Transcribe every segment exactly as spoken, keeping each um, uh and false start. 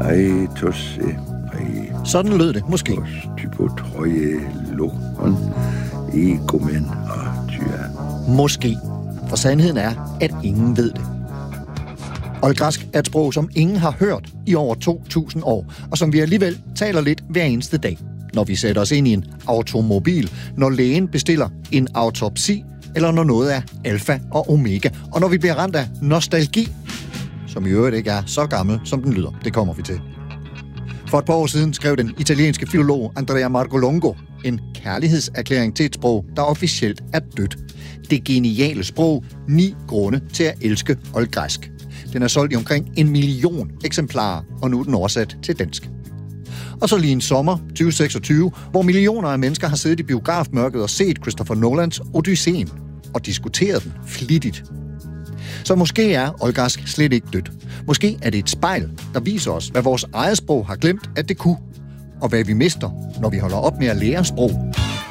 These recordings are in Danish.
Hej, tosse. Hej. Sådan lød det, måske. Typo trøje, lokon, egomen og tyr. Måske. For sandheden er, at ingen ved det. Oldgræsk er et sprog, som ingen har hørt i over to tusind år, og som vi alligevel taler lidt hver eneste dag. Når vi sætter os ind i en automobil, når lægen bestiller en autopsi, eller når noget er alfa og omega, og når vi bliver ramt af nostalgi, som i øvrigt ikke er så gammel, som den lyder. Det kommer vi til. For et par år siden skrev den italienske filolog Andrea Marcolongo en kærlighedserklæring til et sprog, der officielt er dødt. Det geniale sprog, ni grunde til at elske oldgræsk. Den er solgt i omkring en million eksemplarer, og nu er den oversat til dansk. Og så lige en sommer, tyve seksogtyve, hvor millioner af mennesker har siddet i biografmørket og set Christopher Nolans Odysseen og diskuteret den flittigt. Så måske er oldgræsk slet ikke dødt. Måske er det et spejl, der viser os, hvad vores eget sprog har glemt, at det kunne, og hvad vi mister, når vi holder op med at lære sprog.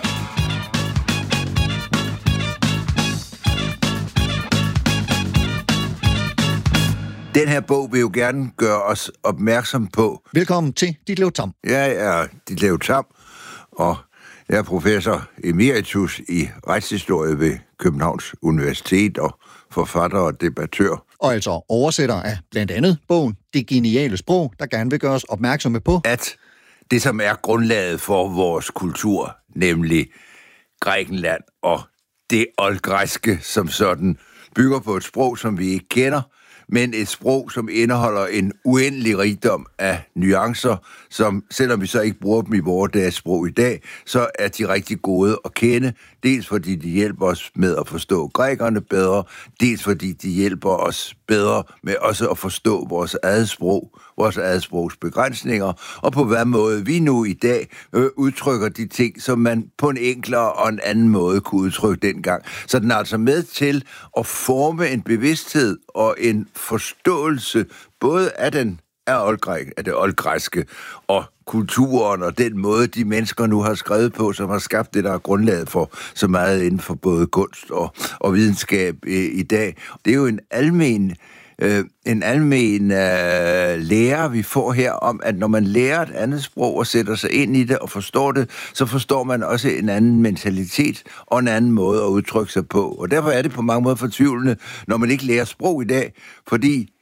Den her bog vil jo gerne gøre os opmærksom på... Velkommen til Ditlev Tamm. Jeg er Ditlev Tamm, og jeg er professor emeritus i retshistorie ved Københavns Universitet og forfatter og debattør. Og altså oversætter af blandt andet bogen Det geniale sprog, der gerne vil gøre os opmærksomme på... At det, som er grundlaget for vores kultur, nemlig Grækenland og det oldgræske som sådan, bygger på et sprog, som vi ikke kender, men et sprog, som indeholder en uendelig rigdom af nuancer, som, selvom vi så ikke bruger dem i vores dags sprog i dag, så er de rigtig gode at kende, dels fordi de hjælper os med at forstå grækerne bedre, dels fordi de hjælper os bedre med også at forstå vores eget sprog, vores eget sprogs begrænsninger, og på hvad måde vi nu i dag øh, udtrykker de ting, som man på en enklere og en anden måde kunne udtrykke dengang. Så den er altså med til at forme en bevidsthed og en forståelse, både af den af, oldgræk, af det oldgræske og kulturen og den måde, de mennesker nu har skrevet på, som har skabt det, der er grundlaget for så meget inden for både kunst og, og videnskab i, i dag. Det er jo en almen øh, en almen øh, lære, vi får her om, at når man lærer et andet sprog og sætter sig ind i det og forstår det, så forstår man også en anden mentalitet og en anden måde at udtrykke sig på. Og derfor er det på mange måder fortvivlende, når man ikke lærer sprog i dag, fordi